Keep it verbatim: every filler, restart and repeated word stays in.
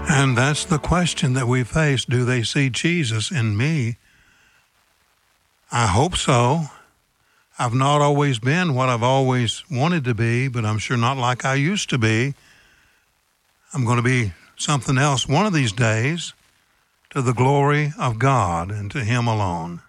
And that's the question that we face. Do they see Jesus in me? I hope so. I've not always been what I've always wanted to be, but I'm sure not like I used to be. I'm going to be something else one of these days, to the glory of God and to Him alone.